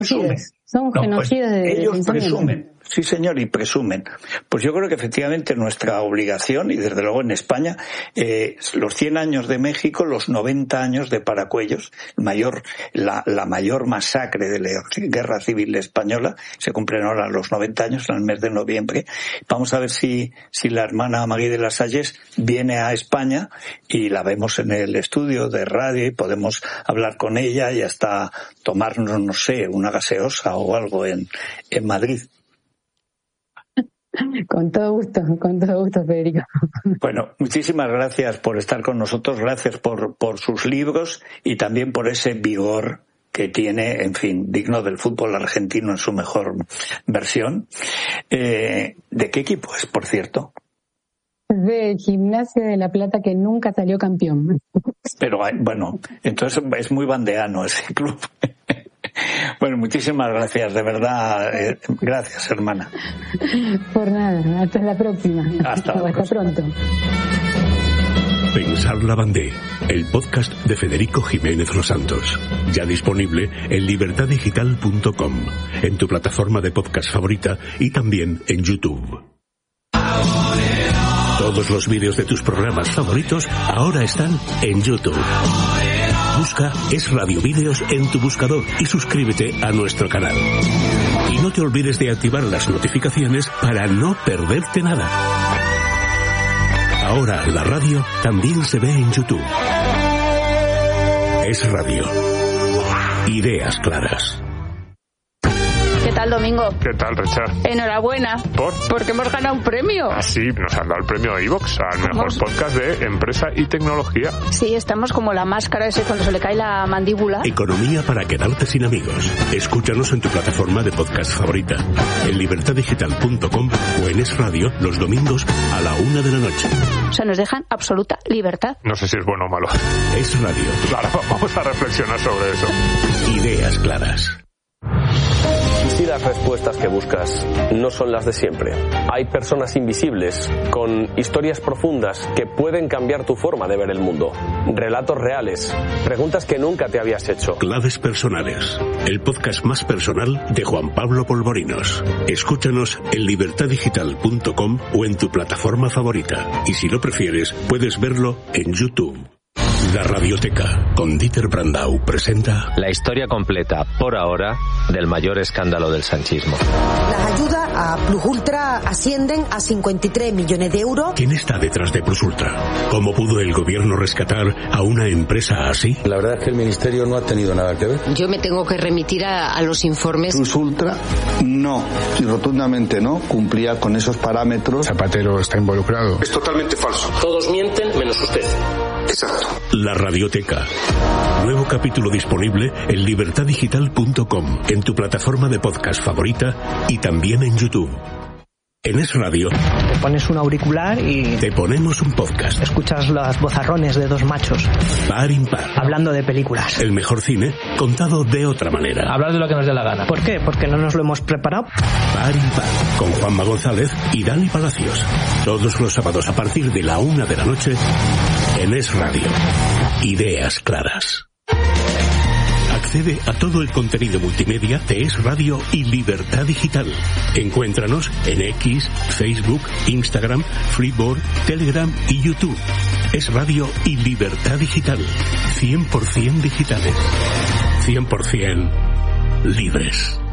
Somos genocidas de ellos pensamiento. presumen, sí señor, y presumen. Pues yo creo que efectivamente nuestra obligación, y desde luego en España, los 100 años de México, los 90 años de Paracuellos, la mayor masacre de la Guerra Civil Española, se cumplen ahora los 90 años en el mes de noviembre. Vamos a ver si la hermana Magui de las Salles viene a España y la vemos en el estudio de radio y podemos hablar con ella y hasta tomarnos, no sé, una gaseosa o algo en Madrid. Con todo gusto, Federico. Bueno, muchísimas gracias por estar con nosotros, gracias por sus libros y también por ese vigor que tiene, en fin, digno del fútbol argentino en su mejor versión. ¿De qué equipo es, por cierto? De Gimnasia de La Plata, que nunca salió campeón. Pero bueno, entonces es muy bandeano ese club. Bueno, muchísimas gracias, de verdad. Gracias, hermana. Por nada, hasta la próxima. Hasta pronto. Pensar la Bandé, el podcast de Federico Jiménez Los Santos. Ya disponible en libertadigital.com, en tu plataforma de podcast favorita y también en YouTube. Todos los vídeos de tus programas favoritos ahora están en YouTube. Busca Es Radio Vídeos en tu buscador y suscríbete a nuestro canal. Y no te olvides de activar las notificaciones para no perderte nada. Ahora la radio también se ve en YouTube. Es Radio. Ideas claras. ¿Qué tal, Domingo? ¿Qué tal, Richard? Enhorabuena. ¿Por? Porque hemos ganado un premio. Ah, sí, nos han dado el premio iVoox al mejor podcast de empresa y tecnología. Sí, estamos como la máscara ese cuando se le cae la mandíbula. Economía para quedarte sin amigos. Escúchanos en tu plataforma de podcast favorita, en libertadigital.com o en Es Radio los domingos a la 1 de la noche. O sea, nos dejan absoluta libertad. No sé si es bueno o malo. Es Radio. Claro, vamos a reflexionar sobre eso. Ideas claras. Si las respuestas que buscas no son las de siempre. Hay personas invisibles con historias profundas que pueden cambiar tu forma de ver el mundo. Relatos reales, preguntas que nunca te habías hecho. Claves personales, el podcast más personal de Juan Pablo Polvorinos. Escúchanos en libertadigital.com o en tu plataforma favorita. Y si lo prefieres, puedes verlo en YouTube. La Radioteca, con Dieter Brandau, presenta la historia completa, por ahora, del mayor escándalo del sanchismo. Las ayudas a Plus Ultra ascienden a 53 millones de euros. ¿Quién está detrás de Plus Ultra? ¿Cómo pudo el gobierno rescatar a una empresa así? La verdad es que el ministerio no ha tenido nada que ver. Yo me tengo que remitir a los informes. Plus Ultra no, y rotundamente no, cumplía con esos parámetros. Zapatero está involucrado. Es totalmente falso. Todos mienten menos usted. Exacto. La Radioteca. Nuevo capítulo disponible en libertadigital.com, en tu plataforma de podcast favorita y también en YouTube. En Es Radio te pones un auricular y te ponemos un podcast. Escuchas los vozarrones de dos machos par impar, hablando de películas. El mejor cine contado de otra manera. Hablar de lo que nos dé la gana. ¿Por qué? Porque no nos lo hemos preparado. Par impar, con Juanma González y Dani Palacios. Todos los sábados a partir de la 1 de la noche en Es Radio. Ideas claras. Accede a todo el contenido multimedia de Es Radio y Libertad Digital. Encuéntranos en X, Facebook, Instagram, Freeboard, Telegram y YouTube. Es Radio y Libertad Digital. 100% digitales. 100% libres.